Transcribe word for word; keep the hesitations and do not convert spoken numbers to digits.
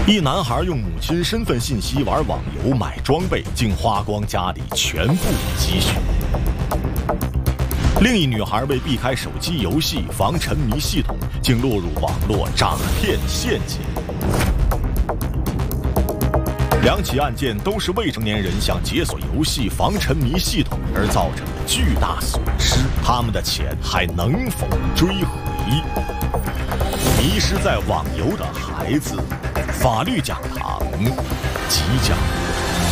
一男孩用母亲身份信息玩网游买装备，竟花光家里全部积蓄。另一女孩为避开手机游戏防沉迷系统，竟落入网络诈骗陷阱。两起案件都是未成年人想解锁游戏防沉迷系统而造成的巨大损失，他们的钱还能否追回？迷失在网游的孩子，法律讲堂即将